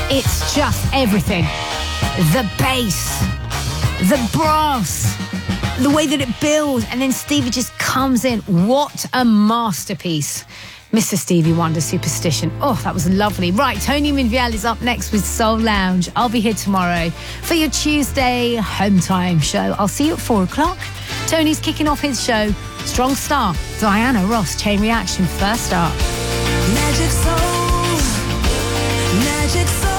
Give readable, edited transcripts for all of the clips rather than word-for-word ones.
It's just everything. The bass, the brass, the way that it builds, and then Stevie just comes in. What a masterpiece. Mr. Stevie Wonder, Superstition. Oh, that was lovely. Right, Tony Minviel is up next with Soul Lounge. I'll be here tomorrow for your Tuesday home time show. I'll see you at 4 o'clock. Tony's kicking off his show. Strong Star, Diana Ross, Chain Reaction, first up. Magic Soul, Magic Soul.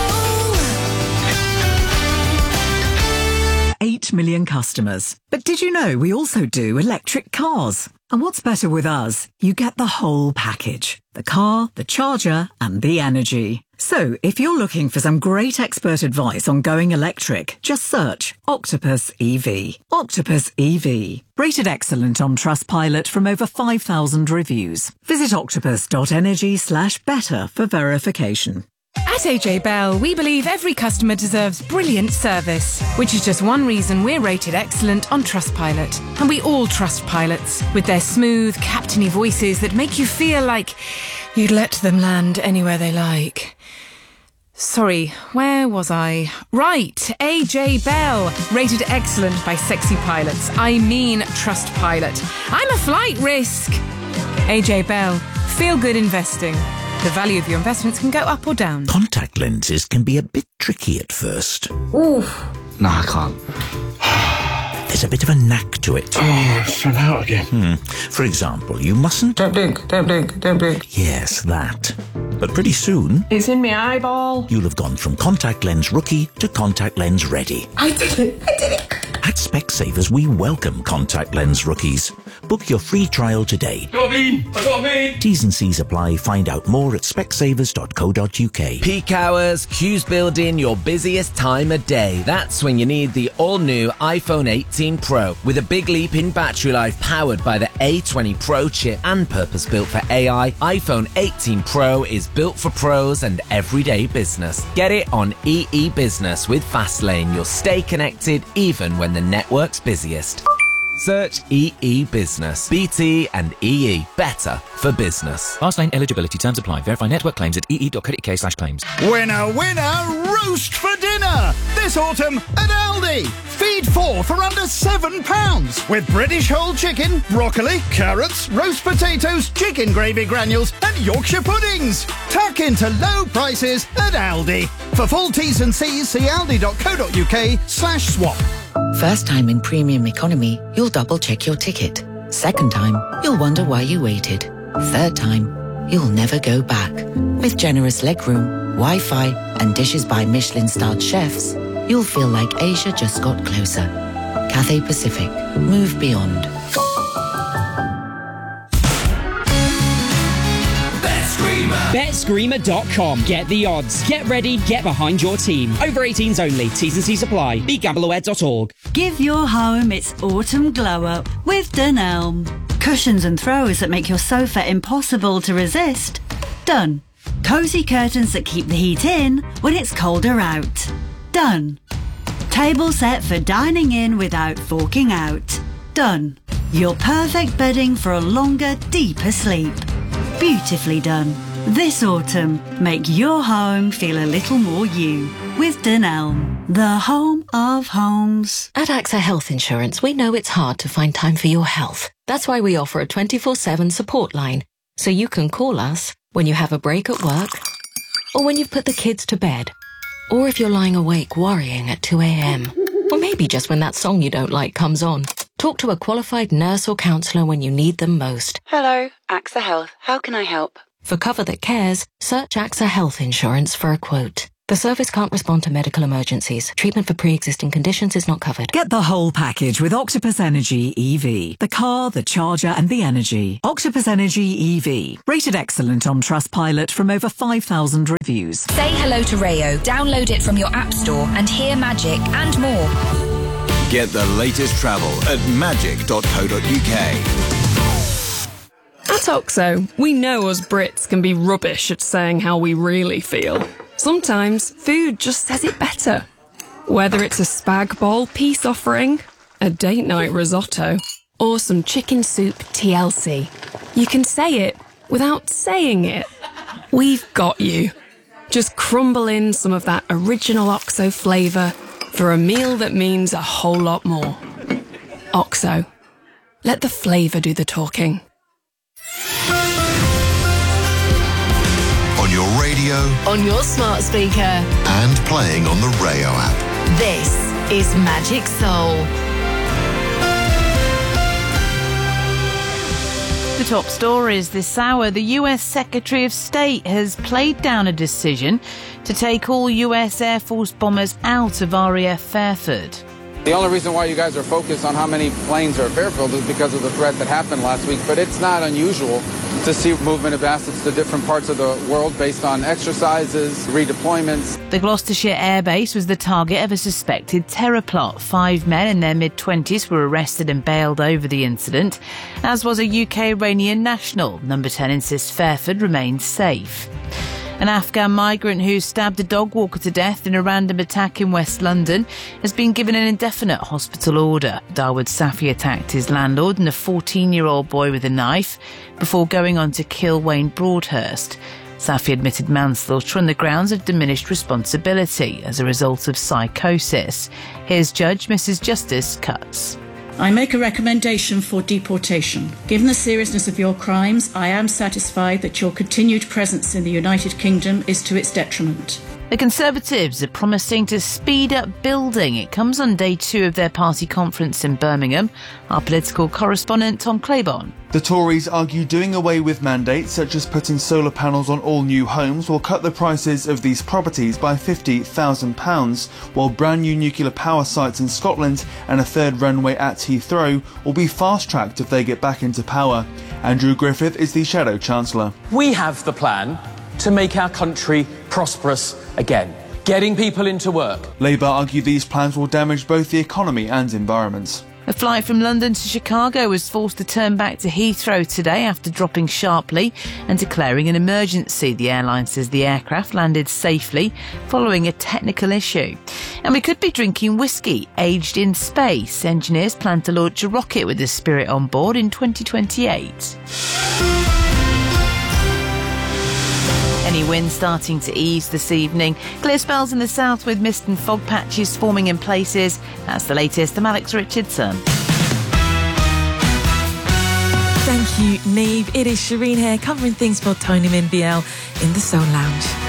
8 million customers. But did you know we also do electric cars? And what's better with us? You get the whole package. The car, the charger, and the energy. So, if you're looking for some great expert advice on going electric, just search Octopus EV. Octopus EV. Rated excellent on Trustpilot from over 5,000 reviews. Visit octopus.energy/better for verification. At AJ Bell, we believe every customer deserves brilliant service, which is just one reason we're rated excellent on Trustpilot. And we all trust pilots, with their smooth, captainy voices that make you feel like you'd let them land anywhere they like. Sorry, where was I? Right, AJ Bell, rated excellent by sexy pilots. I mean Trustpilot. I'm a flight risk. AJ Bell, feel good investing. The value of your investments can go up or down. Contact lenses can be a bit tricky at first. Oof. No, I can't. There's a bit of a knack to it. Oh, it's fell out again. For example, you mustn't... Don't blink, don't blink, don't blink. Yes, that. But pretty soon... It's in my eyeball. You'll have gone from contact lens rookie to contact lens ready. I did it. At Specsavers, we welcome contact lens rookies. Book your free trial today. I got me. T's and C's apply. Find out more at specsavers.co.uk. Peak hours, queues building, your busiest time of day. That's when you need the all-new iPhone 18 Pro. With a big leap in battery life powered by the A20 Pro chip and purpose-built for AI, iPhone 18 Pro is built for pros and everyday business. Get it on EE Business with Fastlane. You'll stay connected even when the network's busiest. Search EE Business. BT and EE. Better for business. Fastlane eligibility terms apply. Verify network claims at ee.co.uk/claims. Winner, winner, roast for dinner! This autumn at Aldi. Feed 4 for under £7 with British whole chicken, broccoli, carrots, roast potatoes, chicken gravy granules and Yorkshire puddings. Tuck into low prices at Aldi. For full T's and C's, see aldi.co.uk/swap. First time in premium economy, you'll double check your ticket. Second time, you'll wonder why you waited. Third time, you'll never go back. With generous legroom, Wi-Fi and dishes by Michelin-starred chefs, you'll feel like Asia just got closer. Cathay Pacific. Move beyond. BetScreamer.com. Get the odds. Get ready. Get behind your team. Over 18s only. T's and C's apply. BeGambleAware.org. Give your home its autumn glow up with Dunelm. Cushions and throws that make your sofa impossible to resist. Done. Cozy curtains that keep the heat in when it's colder out. Done. Table set for dining in without forking out. Done. Your perfect bedding for a longer, deeper sleep. Beautifully done. This autumn, make your home feel a little more you with Dunelm, the home of homes. At AXA Health Insurance, we know it's hard to find time for your health. That's why we offer a 24/7 support line, so you can call us when you have a break at work, or when you've put the kids to bed, or if you're lying awake worrying at 2 a.m, or maybe just when that song you don't like comes on. Talk to a qualified nurse or counsellor when you need them most. Hello, AXA Health. How can I help? For cover that cares, search AXA Health Insurance for a quote. The service can't respond to medical emergencies. Treatment for pre-existing conditions is not covered. Get the whole package with Octopus Energy EV. The car, the charger and the energy. Octopus Energy EV. Rated excellent on Trustpilot from over 5,000 reviews. Say hello to Rayo. Download it from your app store and hear magic and more. Get the latest travel at magic.co.uk. At OXO, we know us Brits can be rubbish at saying how we really feel. Sometimes food just says it better. Whether it's a spag bol peace offering, a date night risotto, or some chicken soup TLC, you can say it without saying it. We've got you. Just crumble in some of that original OXO flavour for a meal that means a whole lot more. OXO. Let the flavour do the talking. On your radio, On your smart speaker. and playing on the Rayo app. This is Magic Soul. The top stories this hour. The US Secretary of State has played down a decision to take all US Air Force bombers out of RAF Fairford. The only reason why you guys are focused on how many planes are at Fairfield is because of the threat that happened last week, but it's not unusual to see movement of assets to different parts of the world based on exercises, redeployments. The Gloucestershire Air Base was the target of a suspected terror plot. 5 men in their mid-20s were arrested and bailed over the incident, as was a UK-Iranian national. Number 10 insists Fairford remains safe. An Afghan migrant who stabbed a dog walker to death in a random attack in West London has been given an indefinite hospital order. Darwood Safi attacked his landlord and a 14-year-old boy with a knife before going on to kill Wayne Broadhurst. Safi admitted manslaughter on the grounds of diminished responsibility as a result of psychosis. Here's Judge Mrs. Justice Cutts. I make a recommendation for deportation. Given the seriousness of your crimes, I am satisfied that your continued presence in the United Kingdom is to its detriment. The Conservatives are promising to speed up building. It comes on day 2 of their party conference in Birmingham. Our political correspondent Tom Claiborne. The Tories argue doing away with mandates such as putting solar panels on all new homes will cut the prices of these properties by £50,000, while brand new nuclear power sites in Scotland and a third runway at Heathrow will be fast-tracked if they get back into power. Andrew Griffith is the Shadow Chancellor. We have the plan to make our country prosperous again, getting people into work. Labour argue these plans will damage both the economy and environment. A flight from London to Chicago was forced to turn back to Heathrow today after dropping sharply and declaring an emergency. The airline says the aircraft landed safely following a technical issue. And we could be drinking whiskey aged in space. Engineers plan to launch a rocket with the Spirit on board in 2028. Any wind starting to ease this evening. Clear spells in the south with mist and fog patches forming in places. That's the latest. I'm Alex Richardson. Thank you, Neve. It is Shireen here covering things for Tony Minbiel in the Soul Lounge.